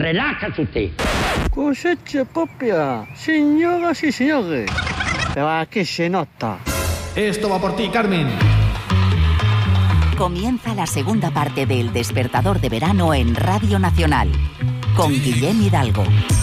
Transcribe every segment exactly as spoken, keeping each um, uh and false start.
Relájese usted. Cosecha propia, señoras y señores. Pero aquí se nota. Esto va por ti, Carmen. Comienza la segunda parte de El Despertador de Verano en Radio Nacional, con Guillem Hidalgo.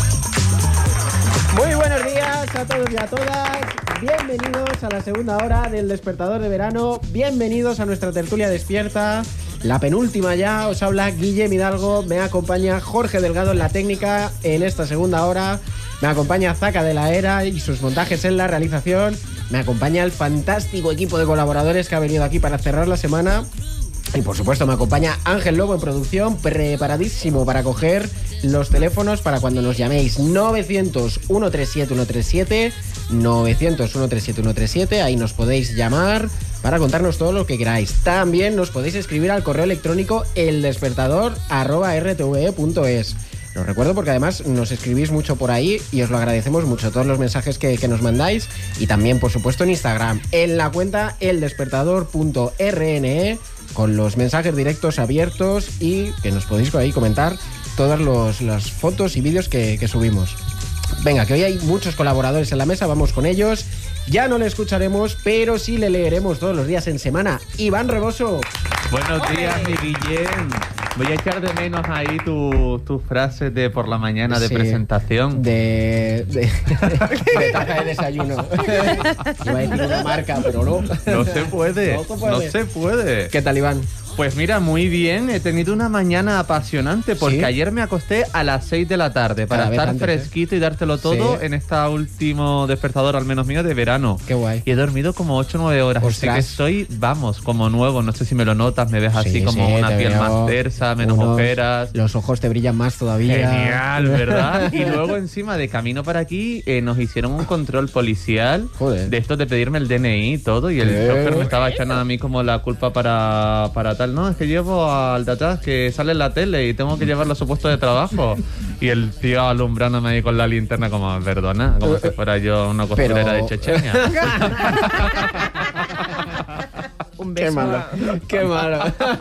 Muy buenos días a todos y a todas. Bienvenidos a la segunda hora del Despertador de Verano. Bienvenidos a nuestra tertulia despierta. La penúltima ya. Os habla Guillem Hidalgo. Me acompaña Jorge Delgado en la técnica en esta segunda hora. Me acompaña Zaca de la Era y sus montajes en la realización. Me acompaña el fantástico equipo de colaboradores que ha venido aquí para cerrar la semana. Y por supuesto me acompaña Ángel Lobo en producción, preparadísimo para coger los teléfonos para cuando nos llaméis. Novecientos, ciento treinta y siete, ciento treinta y siete, novecientos, ciento treinta y siete, ciento treinta y siete. Ahí nos podéis llamar para contarnos todo lo que queráis. También nos podéis escribir al correo electrónico eldespertador arroba r t v e punto es. Lo recuerdo porque además nos escribís mucho por ahí y os lo agradecemos mucho, todos los mensajes que, que nos mandáis. Y también, por supuesto, en Instagram, en la cuenta eldespertador punto r n e, con los mensajes directos abiertos y que nos podéis ahí comentar todas los, las fotos y vídeos que, que subimos. Venga, que hoy hay muchos colaboradores en la mesa, vamos con ellos. Ya no le escucharemos, pero sí le leeremos todos los días en semana. Iván Reboso. Buenos días, mi Guillem. Voy a echar de menos ahí tus tu frases de por la mañana de sí, presentación. De, de, de taza de desayuno. Iba a decir una marca, pero no. No se puede, no se puede. No se puede. ¿Qué tal, Iván? Pues mira, muy bien. He tenido una mañana apasionante porque ¿sí? Ayer me acosté a las seis de la tarde para estar antes, fresquito ¿eh? Y dártelo todo sí. En este último despertador, al menos mío, de verano. Qué guay. Y he dormido como ocho o nueve horas. Ostras. Así que estoy, vamos, como nuevo. No sé si me lo notas, me ves sí, así como sí, una piel veo. Más tersa, menos unos, ojeras. Los ojos te brillan más todavía. Genial, ¿verdad? Y luego encima, de camino para aquí, eh, nos hicieron un control policial. Joder. De esto de pedirme el D N I y todo. Y el ¿qué? Chofer me estaba echando a mí como la culpa para, para tal. No, es que llevo al de atrás que sale en la tele y tengo que llevarlo a su puesto de trabajo. Y el tío alumbrándome ahí con la linterna como, perdona, como si fuera yo una costurera Pero... de Chechenia. Un beso. Qué malo, qué malo.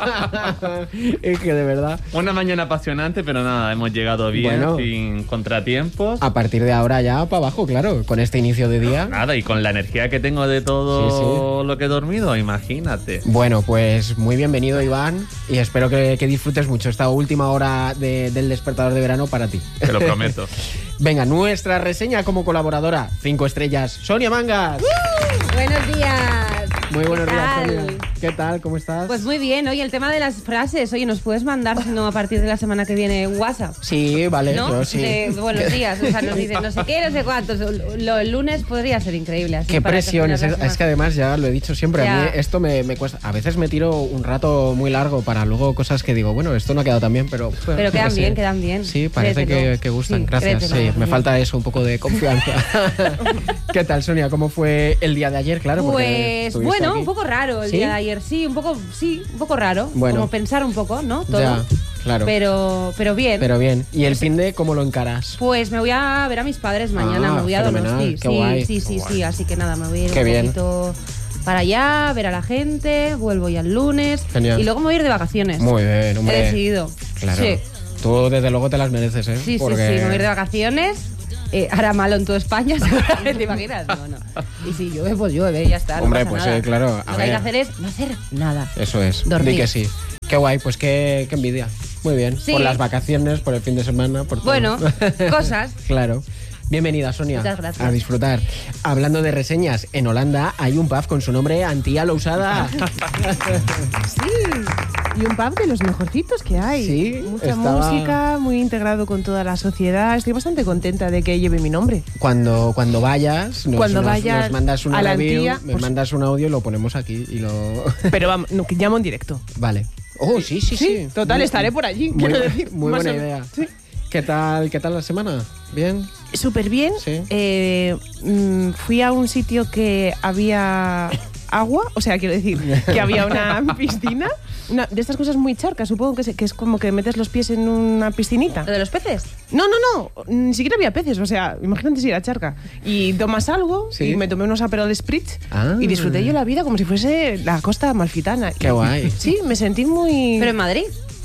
Es que de verdad. Una mañana apasionante, pero nada, hemos llegado bien, bueno, sin contratiempos. A partir de ahora ya para abajo, claro, con este inicio de día. Nada, y con la energía que tengo de todo sí, sí. Lo que he dormido, imagínate. Bueno, pues muy bienvenido, Iván, y espero que, que disfrutes mucho esta última hora de, del despertador de verano para ti. Te lo prometo. Venga, nuestra reseña como colaboradora, cinco estrellas, Sonia Mangas. ¡Uh! Buenos días. Muy buenos días, Sonia. ¿Qué tal? ¿Cómo estás? Pues muy bien. Oye, el tema de las frases, oye, ¿nos puedes mandar, si no, a partir de la semana que viene, WhatsApp? Sí, vale, ¿no? Yo sí. De buenos días, o sea, nos dicen no sé qué, no sé cuántos. Lo, el lunes podría ser increíble. Así qué presión, es, es que además ya lo he dicho siempre, ya. A mí esto me, me cuesta. A veces me tiro un rato muy largo para luego cosas que digo, bueno, esto no ha quedado tan bien, pero... Bueno, pero quedan bien, quedan bien. Sí, parece que, que gustan, sí, gracias. Sí, me falta eso, un poco de confianza. ¿Qué tal, Sonia? ¿Cómo fue el día de ayer? Claro, pues bueno, aquí. Un poco raro el ¿sí? día de ayer, sí, un poco, sí, un poco raro, bueno, como pensar un poco, ¿no? Todo. Ya, claro. Pero, pero bien. Pero bien. ¿Y el fin de cómo lo encaras? Pues me voy a ver a mis padres mañana, ah, me voy a Donosti. Qué guay. Sí, sí, sí, sí, así que nada, me voy a ir Qué un bien. poquito para allá, ver a la gente, vuelvo ya el lunes. Genial. Y luego me voy a ir de vacaciones. Muy bien, hombre. He decidido. Claro. Sí. Tú desde luego te las mereces, ¿eh? Sí, Porque... sí, sí, me voy a ir de vacaciones. Eh, hará malo en toda España, seguramente, ¿te imaginas? No, no. Y si llueve, pues llueve, ya está. Hombre, no pues nada. Eh, claro. A Lo que hay que hacer es no hacer nada. Eso es. Dormir. Di que sí. Qué guay, pues qué, qué envidia. Muy bien. Sí. Por las vacaciones, por el fin de semana, por todo. Bueno, cosas. Claro. Bienvenida, Sonia. Muchas gracias. A disfrutar. Hablando de reseñas, en Holanda hay un pub con su nombre Antía Lousada. Sí. Y un pub de los mejorcitos que hay. Sí. Mucha estaba... música, muy integrado con toda la sociedad. Estoy bastante contenta de que lleve mi nombre. Cuando, cuando vayas, nos, cuando nos, vayas nos mandas una a la review, Antía, me pues... mandas un audio y lo ponemos aquí y lo... Pero vamos, no, que llamo en directo. Vale. Oh, sí, sí, sí. sí. Total, muy, estaré por allí, muy, quiero decir. Muy buena idea. Sí. ¿Qué tal, ¿Qué tal la semana? ¿Bien? Súper bien. Sí. Eh, mmm, fui a un sitio que había agua, o sea, quiero decir, que había una piscina. Una de estas cosas muy charcas, supongo que es, que es como que metes los pies en una piscinita. ¿Lo de los peces? No, no, no, ni siquiera había peces, o sea, imagínate si era charca. Y tomas algo, ¿sí? Y me tomé unos Aperol Spritz ah. y disfruté yo la vida como si fuese la costa amalfitana. Qué guay. Sí, me sentí muy... ¿Pero en Madrid?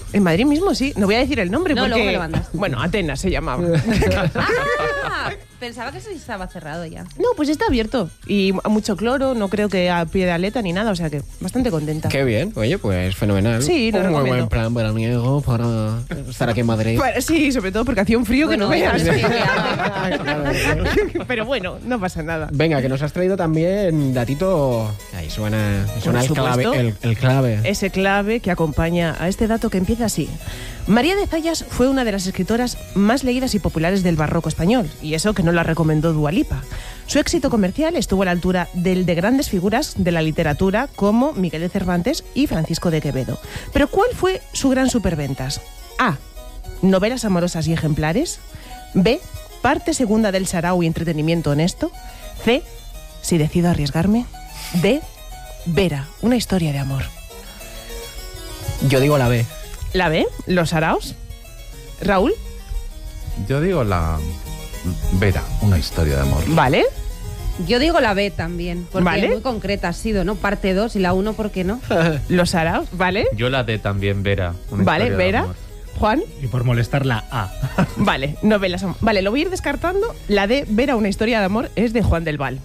En Madrid mismo, sí. No voy a decir el nombre No, porque... luego me lo mandas. Bueno, Atenas se llamaba. Ah, pensaba que eso estaba cerrado ya. No, pues está abierto. Y mucho cloro, no creo que a pie de aleta ni nada, o sea que bastante contenta. Qué bien, oye, pues fenomenal. Sí, lo Un muy recomiendo. buen plan veraniego para estar aquí en Madrid. Bueno, sí, sobre todo porque hacía un frío Bueno, que no veas. sí, que hace. Claro. Pero bueno, no pasa nada. Venga, que nos has traído también datito. Ahí suena, suena el clave, supuesto. el, el clave. Ese clave que acompaña a este dato que empieza así. María de Zayas fue una de las escritoras más leídas y populares del barroco español, y eso que no la recomendó Dua Lipa. Su éxito comercial estuvo a la altura del de grandes figuras de la literatura como Miguel de Cervantes y Francisco de Quevedo. Pero ¿cuál fue su gran superventas? A. Novelas amorosas y ejemplares. B. Parte segunda del sarao y entretenimiento honesto. C. Si decido arriesgarme. D. Vera, una historia de amor. Yo digo la B. ¿La B? ¿Los saraos? ¿Raúl? Yo digo la Vera, una historia de amor. ¿Vale? Yo digo la B también, porque Vale. muy concreta ha sido, ¿no? Parte dos y la uno, ¿por qué no? ¿Los saraos? ¿Vale? Yo la D también, Vera. Una Vale, historia de Vera. amor. Juan. Y por molestar la A. Vale, novelas. am- Vale, lo voy a ir descartando. La de Vera, una historia de amor, es de Juan del Val.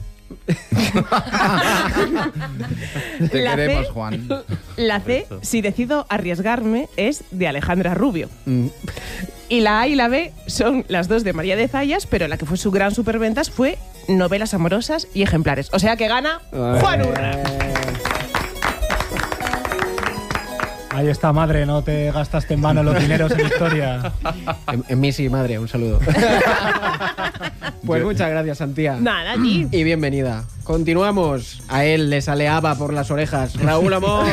Te La queremos, C- Juan. La C, Eso. si decido arriesgarme, es de Alejandra Rubio. Mm. Y la A y la B son las dos de María de Zayas, pero la que fue su gran superventas fue novelas amorosas y ejemplares. O sea que gana Juan Urra. Ahí está, madre, no te gastaste en vano los dineros en historia. En, en mí sí, madre, un saludo. Pues muchas gracias, Santía. Nada, allí. Y bienvenida. Continuamos. A él le sale haba por las orejas. Raúl Amor.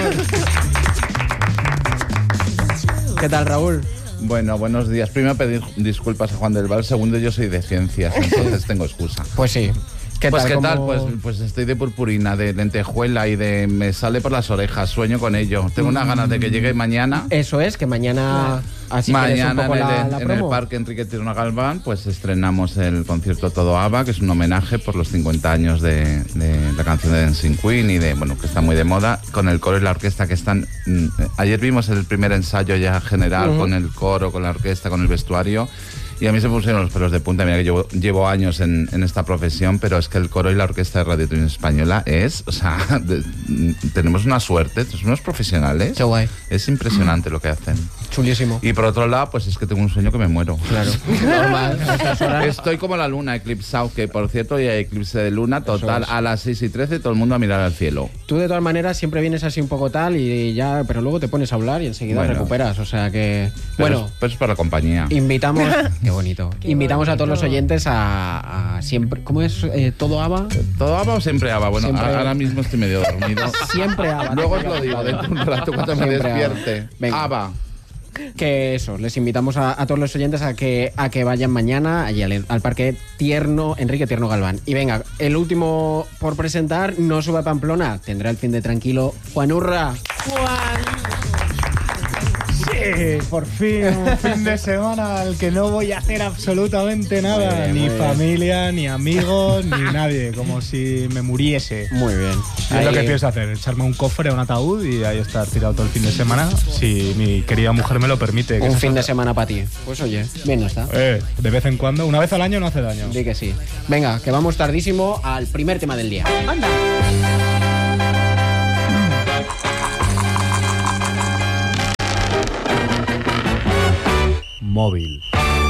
¿Qué tal, Raúl? Bueno, buenos días. Primero pedir disculpas a Juan del Val. Segundo, yo soy de ciencias, entonces tengo excusa. Pues sí. ¿Qué pues tal? qué tal, ¿Cómo- pues, pues estoy de purpurina, de lentejuela y de me sale por las orejas, sueño con ello. Tengo unas ganas de que llegue mañana. Eso es, que mañana... Así que eres un Mañana poco en, el, la, la en el promo. Parque Enrique Tirona Galván pues estrenamos el concierto Todo ABBA, que es un homenaje por los cincuenta años de, de la canción de Dancing Queen y de, bueno, que está muy de moda, con el coro y la orquesta que están... mm, ayer vimos el primer ensayo ya general, Ujú. con el coro, con la orquesta, con el vestuario. Y a mí se me pusieron los pelos de punta. Mira que llevo, llevo años en, en esta profesión, pero es que el coro y la orquesta de Radio Televisión Española es, o sea, de- tenemos una suerte, somos unos profesionales. Qué guay. Es impresionante lo que hacen. Chulísimo. Y por otro lado, pues es que tengo un sueño que me muero. Claro. Normal. A estas horas. Estoy como la luna eclipsado, que por cierto hoy hay eclipse de luna total es. a las seis y trece, todo el mundo a mirar al cielo. Tú de todas maneras siempre vienes así un poco tal y ya, pero luego te pones a hablar y enseguida Bueno. recuperas, o sea que... Pero Bueno, es, pero es para la compañía. invitamos... Qué bonito. Invitamos a todos los oyentes a, a siempre... ¿Cómo es? Eh, ¿Todo ABBA? ¿Todo ABBA o siempre ABBA? Bueno, Siempre- a- ahora mismo estoy medio dormido. Siempre ABBA. Luego os lo digo dentro de un rato cuando me Siempre ABBA. despierte. Venga. ABBA. Que eso, les invitamos a, a todos los oyentes a que, a que vayan mañana allí al, al Parque Tierno, Enrique Tierno Galván. Y venga, el último por presentar, no sube a Pamplona, tendrá el fin de tranquilo, Juan Urra. Sí, por fin, un fin de semana al que no voy a hacer absolutamente nada. Muy bien, ni muy bien. familia, ni amigos, ni nadie. Como si me muriese. Muy bien. Y es lo que pienso hacer, echarme un cofre a un ataúd y ahí estar tirado todo el fin de semana, si mi querida mujer me lo permite. que Un se fin de salga. semana para ti. Pues oye, bien no está. Eh, de vez en cuando, una vez al año no hace daño. Di que sí. Venga, que vamos tardísimo al primer tema del día. Anda. Móvil.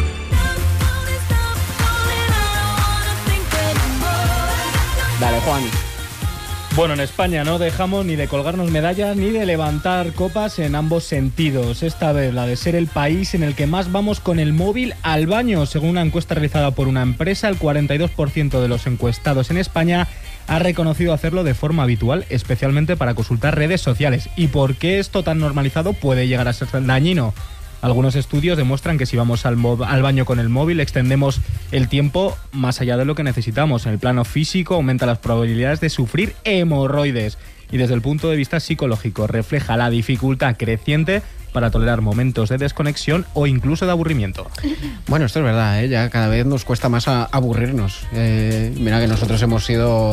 Dale, Juan. Bueno, en España no dejamos ni de colgarnos medallas ni de levantar copas en ambos sentidos. Esta vez la de ser el país en el que más vamos con el móvil al baño. Según una encuesta realizada por una empresa, el cuarenta y dos por ciento de los encuestados en España ha reconocido hacerlo de forma habitual, especialmente para consultar redes sociales. ¿Y por qué esto tan normalizado puede llegar a ser dañino? Algunos estudios demuestran que si vamos al, mo- al baño con el móvil extendemos el tiempo más allá de lo que necesitamos. En el plano físico aumenta las probabilidades de sufrir hemorroides y desde el punto de vista psicológico refleja la dificultad creciente para tolerar momentos de desconexión o incluso de aburrimiento. Bueno, esto es verdad, ¿eh? Ya cada vez nos cuesta más a- aburrirnos. Eh, mira que nosotros hemos sido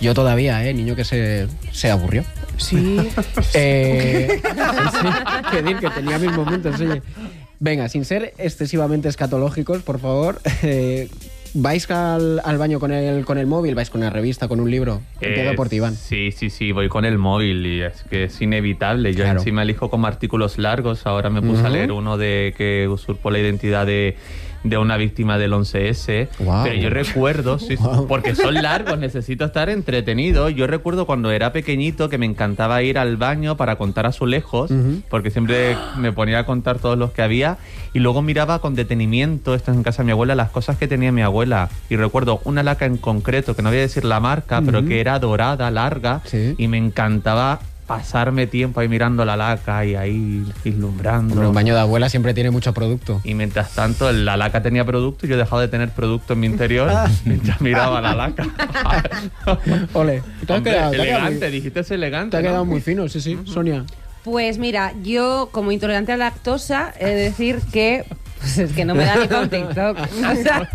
Yo todavía, ¿eh? Niño que se, se aburrió. Sí. Eh, sí, que decir que tenía mis momentos, oye. Venga, sin ser excesivamente escatológicos, por favor, eh, ¿vais al, al baño con el, con el móvil? ¿Vais con una revista, con un libro? Empiezo Eh, por ti, Iván. Sí, sí, sí, voy con el móvil y es que es inevitable. Yo Claro. encima elijo como artículos largos. Ahora me puse Ujú. a leer uno de que usurpó la identidad de, de una víctima del once ese. Guau. Pero yo recuerdo, sí, sí, Guau. porque son largos, necesito estar entretenido. Yo recuerdo cuando era pequeñito que me encantaba ir al baño para contar azulejos, Ujú. porque siempre me ponía a contar todos los que había y luego miraba con detenimiento, esto es en casa de mi abuela, las cosas que tenía mi abuela. Y recuerdo una laca en concreto, que no voy a decir la marca, pero Ujú. que era dorada, larga, Sí. y me encantaba pasarme tiempo ahí mirando la laca y ahí vislumbrando. Hombre, un baño de abuela siempre tiene mucho producto. Y mientras tanto, la laca tenía producto y yo he dejado de tener producto en mi interior mientras miraba la laca. Ole, te has Hombre, quedado, te has quedado elegante, muy- dijiste es elegante. te ha ¿no? quedado muy fino, sí, sí. Sonia. Pues mira, yo como intolerante a la lactosa, he de decir que pues es que no me da ni con TikTok. O sea,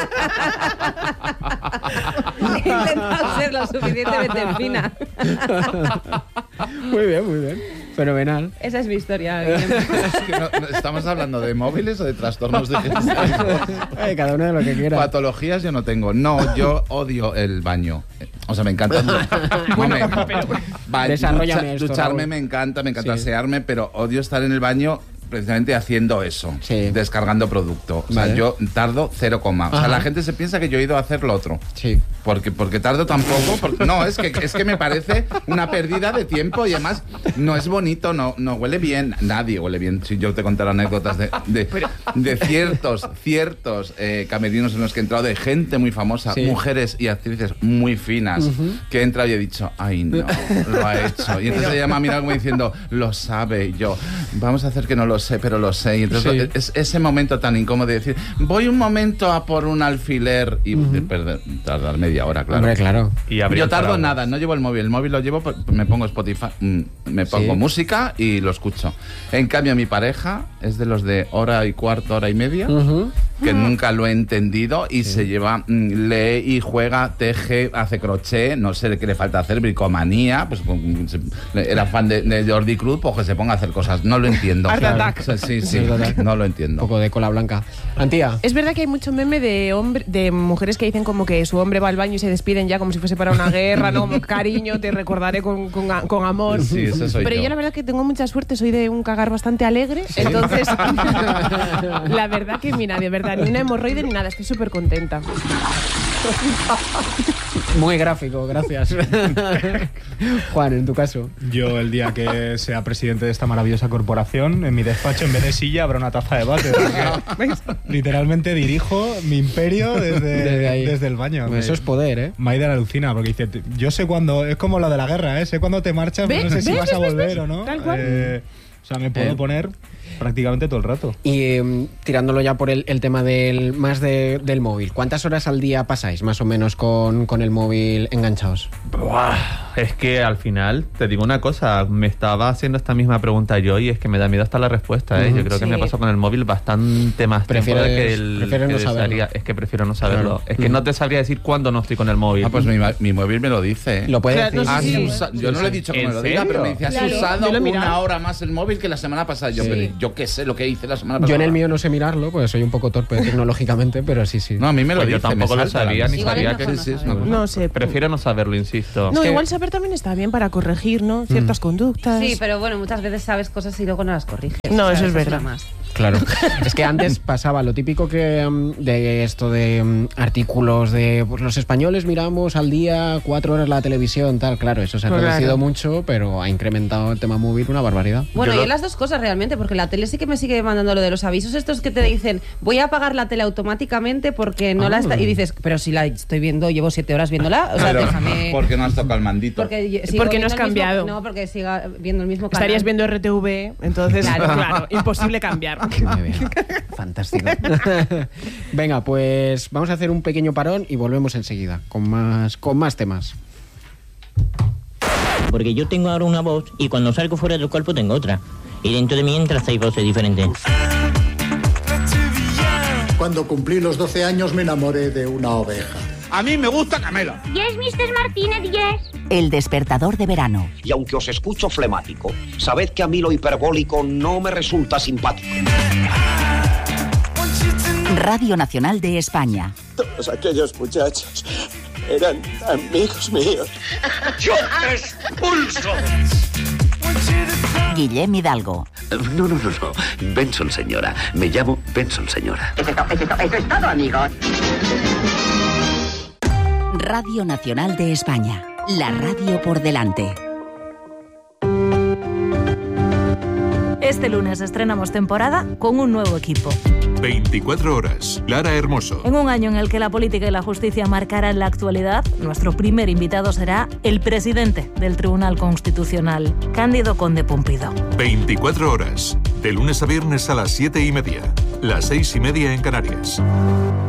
he intentado ser lo suficientemente fina. Muy bien, muy bien. Fenomenal. Esa es mi historia. Guillem. Es que no- no- ¿Estamos hablando de móviles o de trastornos digestivos? Eh, cada uno de lo que quiera. Patologías yo no tengo. No, yo odio el baño. O sea, me encanta. No, me- ba- Desarróllame ducha- esto, Ducharme Raúl. me encanta, me encanta Sí. asearme, pero odio estar en el baño precisamente haciendo eso, Sí. descargando producto. O sea, Vale. yo tardo cero coma. O sea, Ajá. la gente se piensa que yo he ido a hacer lo otro. Sí. Porque, porque tardo tampoco. Porque, no, es que, es que me parece una pérdida de tiempo y además no es bonito, no, no huele bien. Nadie huele bien. Si yo te contara anécdotas de, de, de ciertos, ciertos eh, camerinos en los que he entrado, de gente muy famosa, Sí. mujeres y actrices muy finas, que he entrado y he dicho, ay no, lo ha hecho. Y entonces ella me ha mirado como diciendo, lo sabe. Y yo, vamos a hacer que no lo sé, pero lo sé. Y entonces Sí. es ese momento tan incómodo de decir, voy un momento a por un alfiler y de perder, tardar media hora, claro. Hombre, claro. Y abrí Yo el tardo paraguas. nada, no llevo el móvil. El móvil lo llevo, pues, me pongo Spotify, mm, me pongo Sí. música y lo escucho. En cambio, mi pareja es de los de hora y cuarto, hora y media, Ujú. que nunca lo he entendido y se lleva, mm, lee y juega, teje, hace crochet, no sé qué le falta hacer, bricomanía, pues mm, se- era fan de, de Jordi Cruz, pues que se ponga a hacer cosas. No lo entiendo. Art Attack. O sea, sí, sí, Sí, total. no lo Un entiendo. poco de cola blanca. Antía. Es verdad que hay mucho meme de hombre, de mujeres que dicen como que su hombre va al baño y se despiden ya como si fuese para una guerra, ¿no? Como, cariño, te recordaré con, con, a- con amor. Sí, ese soy Pero yo. yo. la verdad que tengo mucha suerte, soy de un cagar bastante alegre, entonces la verdad que mira, de verdad, ni una hemorroide ni nada, estoy súper contenta. Muy gráfico, gracias. Juan, en tu caso. Yo el día que sea presidente de esta maravillosa corporación, en mi despacho en vez de silla habrá una taza de bate. porque literalmente dirijo mi imperio desde, Desde ahí. desde el baño. Pues eso es poder, ¿eh? Maida la alucina porque dice, yo sé cuándo, es como lo de la guerra, ¿eh? Sé cuándo te marchas, pero no sé ¿Ves? si ¿Ves? vas a ¿Ves? volver ¿Ves? o no. Tal cual. Eh, o sea, me puedo Eh. poner prácticamente todo el rato. Y eh, tirándolo ya por el, el tema del más de- del móvil, ¿cuántas horas al día pasáis más o menos con, con el móvil enganchados? Buah, es que al final, te digo una cosa, me estaba haciendo esta misma pregunta yo y es que me da miedo hasta la respuesta, ¿eh? Ujú. Yo creo que Sí. me paso con el móvil bastante más tiempo de Prefieres- que el prefieres que no saberlo. desearía. Es que prefiero no saberlo. Claro. Es que no te sabría decir cuándo no estoy con el móvil. Ah, pues mi, ma- mi móvil me lo dice. ¿eh? Lo puede Claro, decir. no Has sé si- usa- yo no le he dicho que ¿En me lo diga, serio? pero me dice, has Claro, usado yo lo he una mirado. hora más el móvil que la semana pasada. Yo, Sí. pero yo qué sé lo que hice la semana pasada. Yo en el mío no sé mirarlo, porque soy un poco torpe tecnológicamente, pero sí, sí. No, a mí me lo Pues yo dice. tampoco me lo salta la sabía, ni lista. Igual sabía es que mejor Sí, no sí, es una saberlo. cosa. No sé. Prefiero no saberlo, insisto. No, que- igual saber también está bien para corregir, ¿no? Ciertas conductas. Sí, pero bueno, muchas veces sabes cosas y luego no las corriges. No, O sea, eso es lo verdad. más. Claro. Es que antes pasaba lo típico que mm, de esto de mm, artículos de pues los españoles miramos al día cuatro horas la televisión, tal, claro, eso se ha Pues reducido claro. mucho, pero ha incrementado el tema móvil una barbaridad. Bueno, Yo yo lo- las dos cosas realmente, porque la tele sí que me sigue mandando lo de los avisos estos que te dicen, voy a apagar la tele automáticamente porque no la Ah. está... Y dices, pero si la estoy viendo, llevo siete horas viéndola, o sea, Pero, déjame... ¿por qué no has tocado el mandito? Porque, yo sigo Porque no viendo has el mismo- cambiado. no, porque siga viendo el mismo canal. Estarías viendo R T V, entonces, Claro. claro, imposible cambiar. Muy bien. Fantástico. Venga, pues vamos a hacer un pequeño parón y volvemos enseguida con más, con más temas. Porque yo tengo ahora una voz y cuando salgo fuera del cuerpo tengo otra. Y dentro de mí entran seis voces diferentes. Cuando cumplí los doce años me enamoré de una oveja. A mí me gusta Camela. Yes, mister Martínez, yes. El despertador de verano. Y aunque os escucho flemático, sabed que a mí lo hiperbólico no me resulta simpático. Radio Nacional de España. Todos aquellos muchachos eran amigos míos. ¡Yo te expulso! Guillem Hidalgo. No, no, no, no. Benson, señora. Me llamo Benson, señora. Eso es, todo, eso es todo, eso es todo, amigos. Radio Nacional de España. La radio por delante. Este lunes estrenamos temporada con un nuevo equipo. veinticuatro horas. Lara Hermoso. En un año en el que la política y la justicia marcarán la actualidad, nuestro primer invitado será el presidente del Tribunal Constitucional, Cándido Conde Pumpido. veinticuatro horas. De lunes a viernes a las siete y media. Las seis y media en Canarias.